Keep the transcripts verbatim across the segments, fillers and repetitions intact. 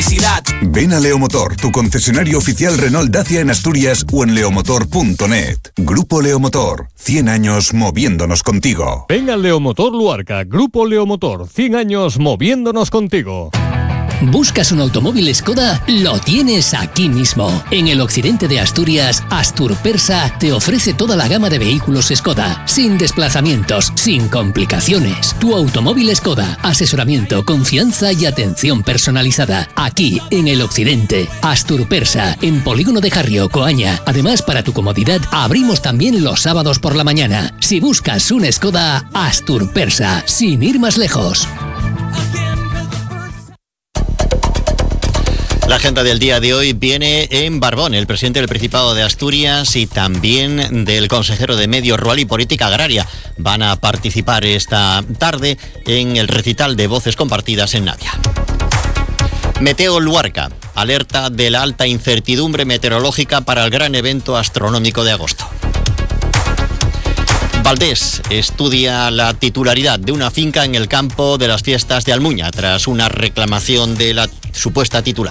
felicidad. Ven a Leomotor, tu concesionario oficial Renault Dacia en Asturias o en leomotor punto net. Grupo Leomotor, cien años moviéndonos contigo. Ven a Leomotor Luarca, Grupo Leomotor, cien años moviéndonos contigo. ¿Buscas un automóvil Skoda? Lo tienes aquí mismo. En el occidente de Asturias, Asturpersa te ofrece toda la gama de vehículos Skoda, sin desplazamientos, sin complicaciones. Tu automóvil Skoda, asesoramiento, confianza y atención personalizada. Aquí, en el occidente, Asturpersa, en Polígono de Jarrio, Coaña. Además, para tu comodidad, abrimos también los sábados por la mañana. Si buscas un Skoda, Asturpersa, sin ir más lejos. La agenda del día de hoy viene en Barbón. El presidente del Principado de Asturias y también del consejero de Medio Rural y Política Agraria van a participar esta tarde en el recital de Voces Compartidas en Navia. Meteo Luarca, alerta de la alta incertidumbre meteorológica para el gran evento astronómico de agosto. Valdés estudia la titularidad de una finca en el campo de las fiestas de Almuña tras una reclamación de la supuesta titular.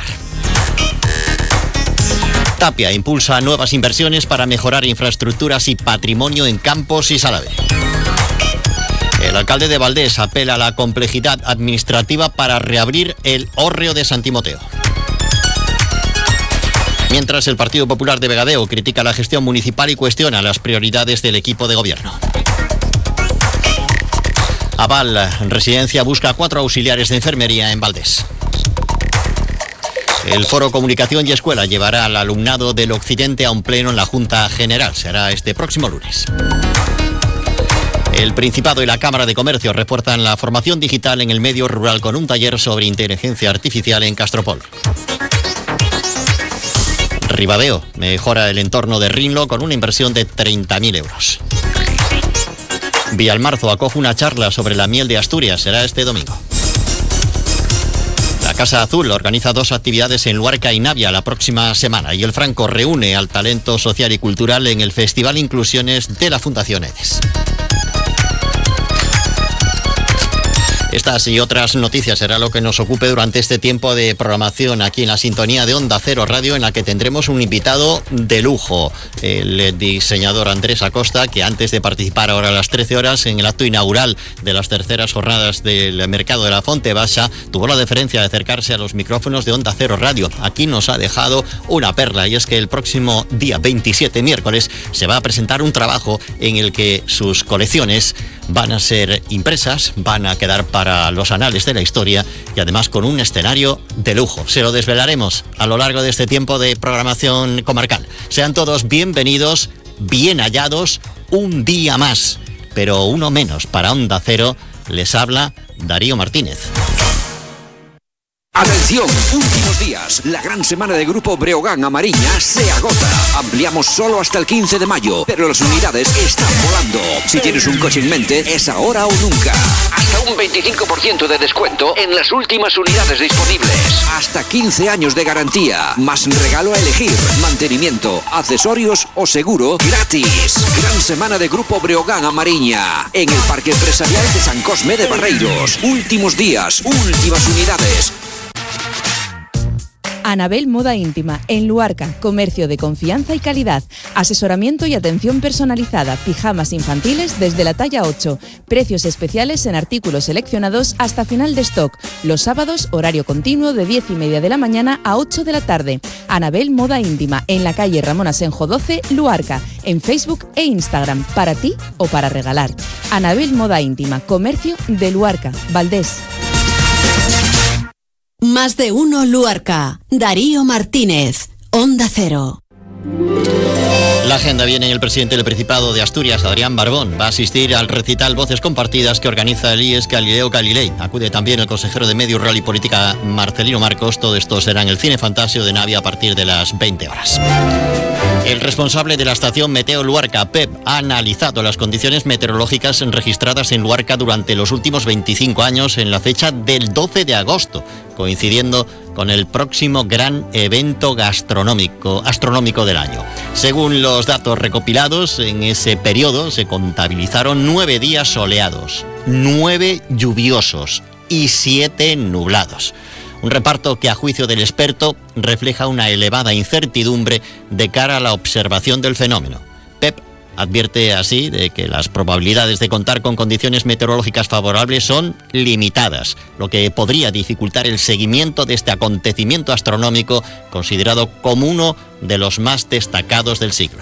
Tapia impulsa nuevas inversiones para mejorar infraestructuras y patrimonio en Campos y Salave. El alcalde de Valdés apela a la complejidad administrativa para reabrir el hórreo de San Timoteo. Mientras el Partido Popular de Vegadeo critica la gestión municipal y cuestiona las prioridades del equipo de gobierno. Aval Residencia busca cuatro auxiliares de enfermería en Valdés. El Foro Comunicación y Escuela llevará al alumnado del Occidente a un pleno en la Junta General. Será este próximo lunes. El Principado y la Cámara de Comercio refuerzan la formación digital en el medio rural con un taller sobre inteligencia artificial en Castropol. Ribadeo mejora el entorno de Rinlo con una inversión de treinta mil euros. Vialmarzo acoge una charla sobre la miel de Asturias. Será este domingo. La Casa Azul organiza dos actividades en Luarca y Navia la próxima semana y el Franco reúne al talento social y cultural en el Festival Inclusiones de la Fundación EDES. Estas y otras noticias será lo que nos ocupe durante este tiempo de programación aquí en la sintonía de Onda Cero Radio, en la que tendremos un invitado de lujo, el diseñador Andrés Acosta, que antes de participar ahora a las trece horas en el acto inaugural de las terceras jornadas del mercado de la Fonte Baixa, tuvo la deferencia de acercarse a los micrófonos de Onda Cero Radio. Aquí nos ha dejado una perla, y es que el próximo día veintisiete, miércoles, se va a presentar un trabajo en el que sus colecciones van a ser impresas, van a quedar para los anales de la historia y además con un escenario de lujo. Se lo desvelaremos a lo largo de este tiempo de programación comarcal. Sean todos bienvenidos, bien hallados, un día más, pero uno menos para Onda Cero. Les habla Darío Martínez. Atención, últimos días. La gran semana de Grupo Breogán Amariña se agota. Ampliamos solo hasta el quince de mayo, pero las unidades están volando. Si tienes un coche en mente, es ahora o nunca. Hasta un veinticinco por ciento de descuento en las últimas unidades disponibles. Hasta quince años de garantía, más regalo a elegir, mantenimiento, accesorios o seguro gratis. Gran semana de Grupo Breogán Amariña, en el Parque Empresarial de San Cosme de Barreiros. Últimos días, últimas unidades. Anabel Moda Íntima, en Luarca, comercio de confianza y calidad, asesoramiento y atención personalizada, pijamas infantiles desde la talla ocho, precios especiales en artículos seleccionados hasta final de stock, los sábados horario continuo de diez y media de la mañana a ocho de la tarde. Anabel Moda Íntima, en la calle Ramón Asenjo doce, Luarca, en Facebook e Instagram, para ti o para regalar. Anabel Moda Íntima, comercio de Luarca, Valdés. Más de uno Luarca. Darío Martínez, Onda Cero. La agenda viene en el presidente del Principado de Asturias, Adrián Barbón. Va a asistir al recital Voces Compartidas que organiza el I E S Galileo Galilei. Acude también el consejero de Medio Rural y Política, Marcelino Marcos. Todo esto será en el Cine Fantasio de Navia a partir de las veinte horas. El responsable de la estación Meteo Luarca, P E P, ha analizado las condiciones meteorológicas registradas en Luarca durante los últimos veinticinco años en la fecha del doce de agosto, coincidiendo con el próximo gran evento gastronómico, astronómico del año. Según los datos recopilados, en ese periodo se contabilizaron nueve días soleados, nueve lluviosos y siete nublados. Un reparto que, a juicio del experto, refleja una elevada incertidumbre de cara a la observación del fenómeno. Pep advierte así de que las probabilidades de contar con condiciones meteorológicas favorables son limitadas, lo que podría dificultar el seguimiento de este acontecimiento astronómico considerado como uno de los más destacados del siglo.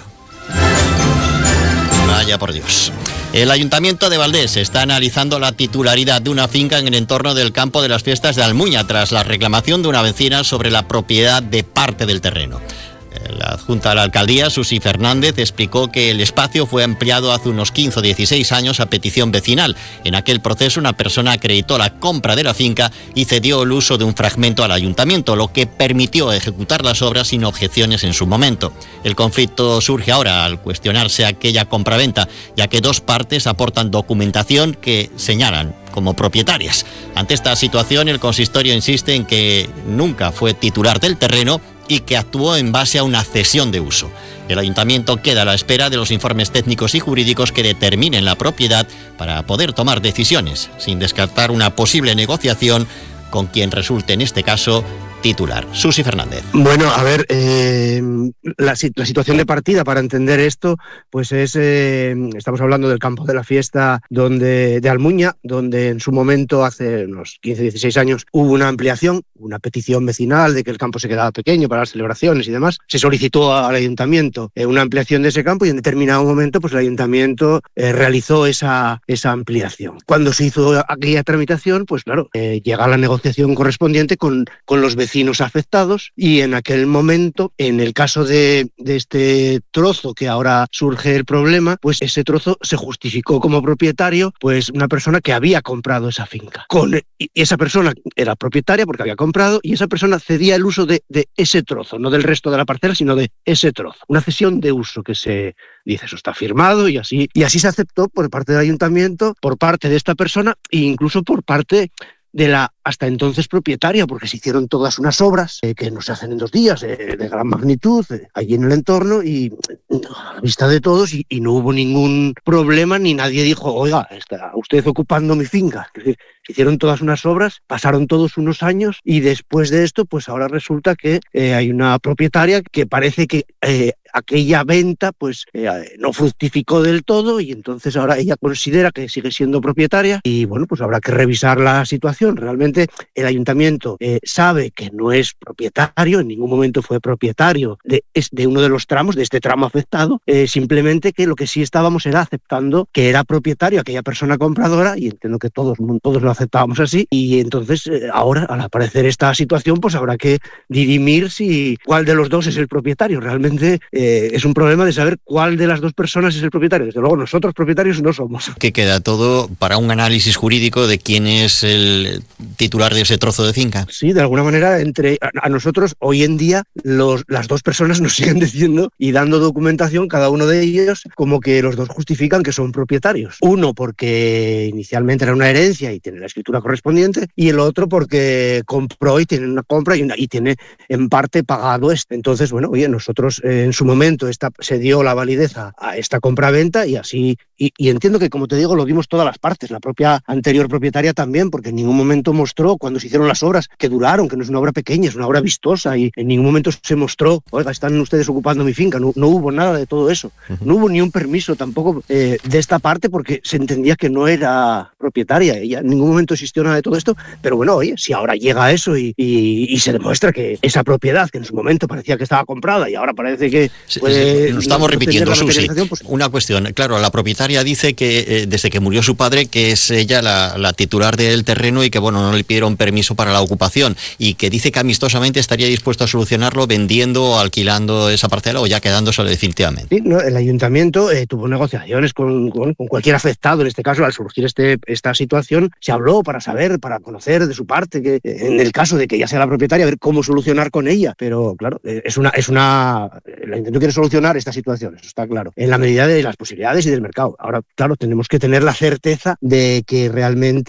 Vaya por Dios. El Ayuntamiento de Valdés está analizando la titularidad de una finca en el entorno del campo de las fiestas de Almuña tras la reclamación de una vecina sobre la propiedad de parte del terreno. La adjunta a la alcaldía, Susi Fernández, explicó que el espacio fue ampliado hace unos quince o dieciséis años a petición vecinal. En aquel proceso, una persona acreditó la compra de la finca y cedió el uso de un fragmento al ayuntamiento, lo que permitió ejecutar las obras sin objeciones en su momento. El conflicto surge ahora al cuestionarse aquella compraventa, ya que dos partes aportan documentación que señalan como propietarias. Ante esta situación, el consistorio insiste en que nunca fue titular del terreno y que actuó en base a una cesión de uso. El ayuntamiento queda a la espera de los informes técnicos y jurídicos que determinen la propiedad para poder tomar decisiones, sin descartar una posible negociación con quien resulte en este caso titular. Susi Fernández. Bueno, a ver, eh, la, la situación de partida para entender esto, pues es, eh, estamos hablando del campo de la fiesta donde, de Almuña, donde en su momento, hace unos quince, dieciséis años, hubo una ampliación, una petición vecinal de que el campo se quedaba pequeño para las celebraciones y demás. Se solicitó al ayuntamiento eh, una ampliación de ese campo y en determinado momento, pues el ayuntamiento eh, realizó esa, esa ampliación. Cuando se hizo aquella tramitación, pues claro, eh, llega la negociación correspondiente con, con los vecinos afectados y en aquel momento, en el caso de, de este trozo que ahora surge el problema, pues ese trozo se justificó como propietario, pues una persona que había comprado esa finca. Con, y esa persona era propietaria porque había comprado y esa persona cedía el uso de, de ese trozo, no del resto de la parcela, sino de ese trozo. Una cesión de uso que se dice, eso está firmado y así, y así se aceptó por parte del ayuntamiento, por parte de esta persona e incluso por parte de la hasta entonces propietaria, porque se hicieron todas unas obras eh, que no se hacen en dos días, eh, de gran magnitud, eh, allí en el entorno y a la vista de todos y, y no hubo ningún problema ni nadie dijo, oiga, está usted ocupando mi finca. Es decir, se hicieron todas unas obras, pasaron todos unos años y después de esto, pues ahora resulta que eh, hay una propietaria que parece que eh, aquella venta pues eh, no fructificó del todo y entonces ahora ella considera que sigue siendo propietaria y bueno, pues habrá que revisar la situación. Realmente el ayuntamiento eh, sabe que no es propietario, en ningún momento fue propietario de, de uno de los tramos, de este tramo afectado, eh, simplemente que lo que sí estábamos era aceptando que era propietario aquella persona compradora y entiendo que todos, todos lo aceptábamos así y entonces eh, ahora al aparecer esta situación pues habrá que dirimir si cuál de los dos es el propietario. Realmente eh, es un problema de saber cuál de las dos personas es el propietario. Desde luego nosotros propietarios no somos. Que queda todo para un análisis jurídico de quién es el titular de ese trozo de finca. Sí, de alguna manera entre a, a nosotros hoy en día los, las dos personas nos siguen diciendo y dando documentación cada uno de ellos como que los dos justifican que son propietarios. Uno porque inicialmente era una herencia y tiene la escritura correspondiente y el otro porque compró y tiene una compra y, una, y tiene en parte pagado este. Entonces, bueno, oye, nosotros eh, en su momento esta, se dio la validez a, a esta compra-venta y así, y, y entiendo que como te digo lo dimos todas las partes, la propia anterior propietaria también, porque en ningún momento mostró cuando se hicieron las obras que duraron, que no es una obra pequeña, es una obra vistosa y en ningún momento se mostró, oiga, están ustedes ocupando mi finca, no, no hubo nada de todo eso, uh-huh. No hubo ni un permiso tampoco eh, de esta parte porque se entendía que no era propietaria, ella en ningún momento existió nada de todo esto, pero bueno, oye, si ahora llega a eso y, y, y se demuestra que esa propiedad que en su momento parecía que estaba comprada y ahora parece que puede, lo estamos no, repitiendo, no Susi, pues, una cuestión, claro, la propietaria dice que eh, desde que murió su padre que es ella la, la titular del terreno y que bueno, no le pidieron permiso para la ocupación y que dice que amistosamente estaría dispuesto a solucionarlo vendiendo o alquilando esa parcela o ya quedándosela definitivamente. Sí, no, el ayuntamiento eh, tuvo negociaciones con, con, con cualquier afectado, en este caso al surgir este, esta situación se habló para saber, para conocer de su parte, que en el caso de que ella sea la propietaria, a ver cómo solucionar con ella, pero claro, eh, es una, es una, el ayuntamiento quiere solucionar esta situación, eso está claro, en la medida de las posibilidades y del mercado. Ahora, claro, tenemos que tener la certeza de que realmente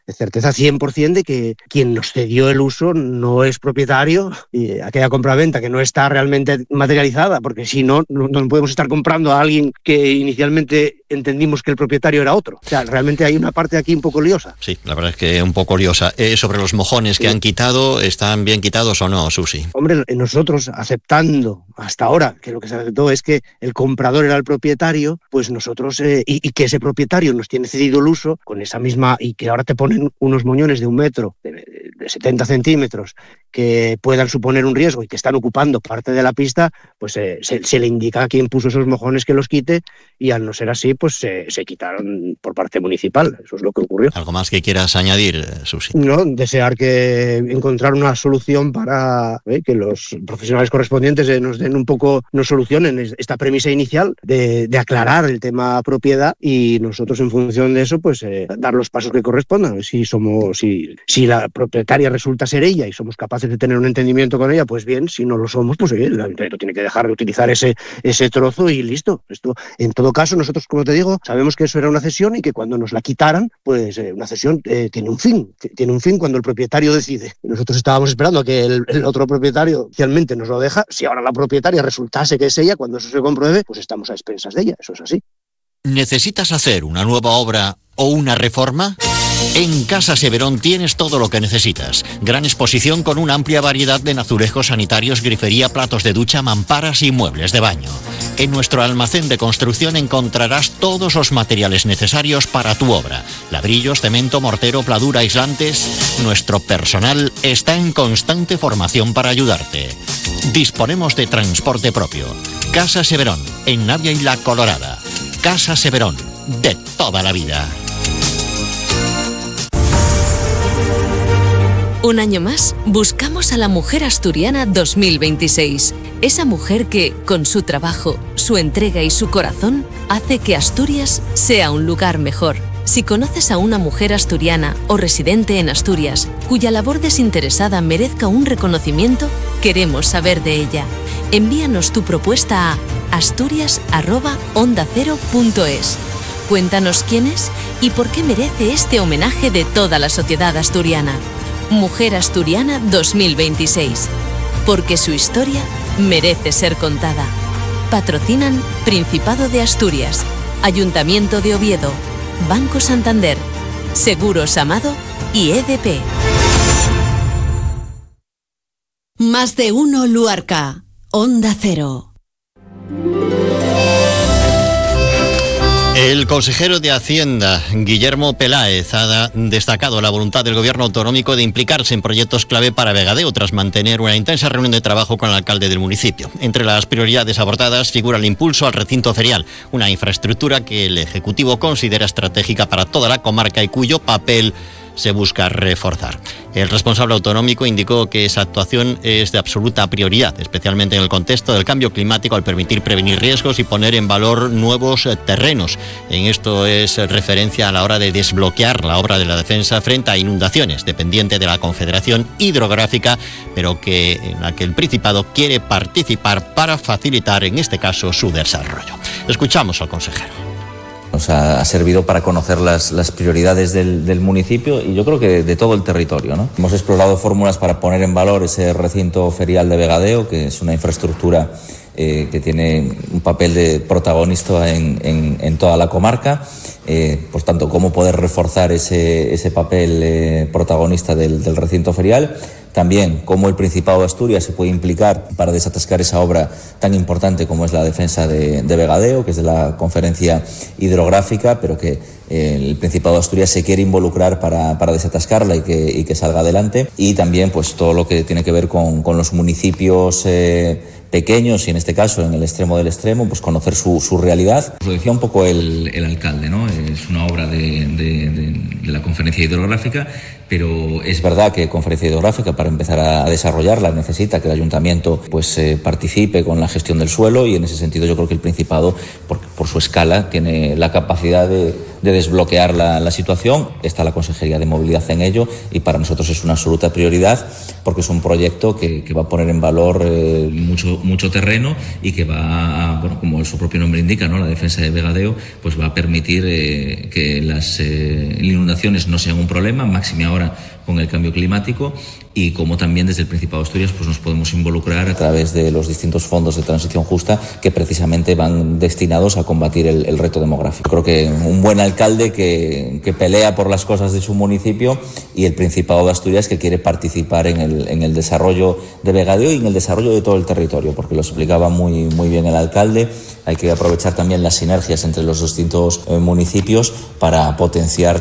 certeza cien por ciento de que quien nos cedió el uso no es propietario, y aquella compraventa que no está realmente materializada, porque si no, no, no podemos estar comprando a alguien que inicialmente entendimos que el propietario era otro. O sea, realmente hay una parte aquí un poco liosa. Sí, la verdad es que un poco liosa. Eh, sobre los mojones que sí han quitado, ¿están bien quitados o no, Susi? Hombre, nosotros aceptando hasta ahora que lo que se aceptó es que el comprador era el propietario, pues nosotros, eh, y, y que ese propietario nos tiene cedido el uso con esa misma, y que ahora te ponen unos moñones de un metro, de, de setenta centímetros, que puedan suponer un riesgo y que están ocupando parte de la pista, pues eh, se, se le indica a quien puso esos mojones que los quite, y al no ser así, pues se, se quitaron por parte municipal. Eso es lo que ocurrió. ¿Algo más que quieras añadir, Susi? No, desear que encontrar una solución para eh, que los profesionales correspondientes eh, nos den un poco, nos solucionen esta premisa inicial de, de aclarar el tema propiedad, y nosotros en función de eso, pues eh, dar los pasos que correspondan. Si somos, si, si la propietaria resulta ser ella y somos capaces de tener un entendimiento con ella, pues bien. Si no lo somos, pues oye, el ayuntamiento tiene que dejar de utilizar ese, ese trozo y listo. Esto, en todo caso, nosotros, como te digo, sabemos que eso era una cesión y que cuando nos la quitaran, pues eh, una cesión eh, tiene un fin, tiene un fin cuando el propietario decide. Nosotros estábamos esperando a que el, el otro propietario oficialmente nos lo deja. Si ahora la propietaria resultase que es ella, cuando eso se compruebe, pues estamos a expensas de ella. Eso es así. ¿Necesitas hacer una nueva obra o una reforma? En Casa Severón tienes todo lo que necesitas. Gran exposición con una amplia variedad de azulejos sanitarios, grifería, platos de ducha, mamparas y muebles de baño. En nuestro almacén de construcción encontrarás todos los materiales necesarios para tu obra. Ladrillos, cemento, mortero, pladura, aislantes. Nuestro personal está en constante formación para ayudarte. Disponemos de transporte propio. Casa Severón, en Navia y La Colorada. Casa Severón, de toda la vida. Un año más, buscamos a la mujer asturiana dos mil veintiséis. Esa mujer que, con su trabajo, su entrega y su corazón, hace que Asturias sea un lugar mejor. Si conoces a una mujer asturiana o residente en Asturias, cuya labor desinteresada merezca un reconocimiento, queremos saber de ella. Envíanos tu propuesta a asturias arroba onda cero punto es. Cuéntanos quién es y por qué merece este homenaje de toda la sociedad asturiana. Mujer Asturiana dos mil veintiséis. Porque su historia merece ser contada. Patrocinan Principado de Asturias, Ayuntamiento de Oviedo, Banco Santander, Seguros Amado y E D P. Más de uno Luarca, Onda Cero. El consejero de Hacienda, Guillermo Peláez, ha destacado la voluntad del gobierno autonómico de implicarse en proyectos clave para Vegadeo tras mantener una intensa reunión de trabajo con el alcalde del municipio. Entre las prioridades abordadas figura el impulso al recinto ferial, una infraestructura que el Ejecutivo considera estratégica para toda la comarca y cuyo papel se busca reforzar. El responsable autonómico indicó que esa actuación es de absoluta prioridad, especialmente en el contexto del cambio climático, al permitir prevenir riesgos y poner en valor nuevos terrenos. En esto es referencia a la hora de desbloquear la obra de la defensa frente a inundaciones, dependiente de la Confederación Hidrográfica, pero que en la que el Principado quiere participar para facilitar, en este caso, su desarrollo. Escuchamos al consejero. Nos ha, ha servido para conocer las, las prioridades del, del municipio y yo creo que de todo el territorio, ¿no? Hemos explorado fórmulas para poner en valor ese recinto ferial de Vegadeo, que es una infraestructura eh, que tiene un papel de protagonista en, en, en toda la comarca. Eh, por tanto, cómo poder reforzar ese, ese papel eh, protagonista del, del recinto ferial. También cómo el Principado de Asturias se puede implicar para desatascar esa obra tan importante como es la defensa de, de Vegadeo, que es de la Conferencia Hidrográfica, pero que eh, el Principado de Asturias se quiere involucrar para, para desatascarla y que, y que salga adelante. Y también pues todo lo que tiene que ver con, con los municipios eh, pequeños y en este caso en el extremo del extremo, pues conocer su, su realidad. Lo decía un poco el, el alcalde, ¿no? Es una obra de, de, de, de la Conferencia Hidrográfica, pero es verdad que Conferencia Hidrográfica, para empezar a desarrollarla, necesita que el ayuntamiento pues eh, participe con la gestión del suelo, y en ese sentido yo creo que el Principado, por, por su escala, tiene la capacidad de, de desbloquear la, la situación. Está la Consejería de Movilidad en ello y para nosotros es una absoluta prioridad porque es un proyecto que, que va a poner en valor eh, mucho, mucho terreno y que va a, bueno, como su propio nombre indica, ¿no? La defensa de Vegadeo, pues va a permitir eh, que las eh, inundaciones no sean un problema, máxime ahora con el cambio climático, y como también desde el Principado de Asturias pues nos podemos involucrar a través de los distintos fondos de transición justa que precisamente van destinados a combatir el, el reto demográfico. Creo que un buen alcalde que, que pelea por las cosas de su municipio y el Principado de Asturias que quiere participar en el, en el desarrollo de Vegadeo y en el desarrollo de todo el territorio, porque lo explicaba muy, muy bien el alcalde. Hay que aprovechar también las sinergias entre los distintos eh, municipios para potenciar